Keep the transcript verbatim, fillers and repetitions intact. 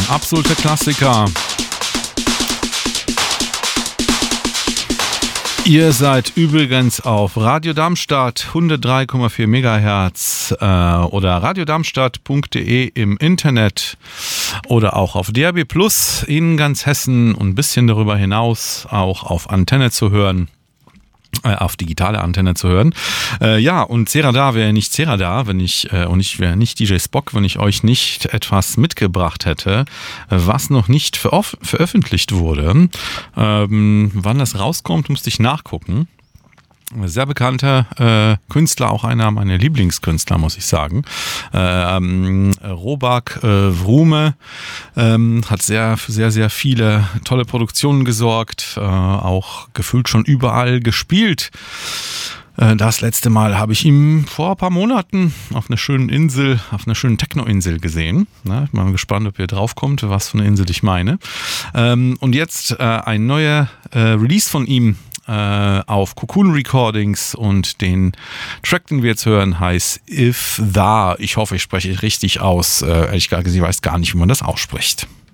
absolute Klassiker. Ihr seid übrigens auf Radio Darmstadt hundertdrei Komma vier Megahertz äh, oder radiodarmstadt punkt de im Internet oder auch auf D A B Plus in ganz Hessen und ein bisschen darüber hinaus auch auf Antenne zu hören. Auf digitale Antenne zu hören. Äh, ja, und Serada wäre nicht Serada, wenn ich, äh, und ich wäre nicht D J Spock, wenn ich euch nicht etwas mitgebracht hätte, was noch nicht veröf- veröffentlicht wurde. Ähm, wann das rauskommt, musste ich nachgucken. Sehr bekannter äh, Künstler, auch einer meiner Lieblingskünstler, muss ich sagen. Ähm, Robak äh, Vrume ähm, hat sehr, sehr, sehr viele tolle Produktionen gesorgt, äh, auch gefühlt schon überall gespielt. Äh, das letzte Mal habe ich ihn vor ein paar Monaten auf einer schönen Insel, auf einer schönen Techno-Insel gesehen. Na, ich bin mal gespannt, ob ihr draufkommt, was für eine Insel ich meine. Ähm, und jetzt äh, ein neuer äh, Release von ihm auf Cocoon Recordings und den Track, den wir jetzt hören, heißt If Tha. Ich hoffe, ich spreche richtig aus. Ehrlich gesagt, ich weiß gar nicht, wie man das ausspricht.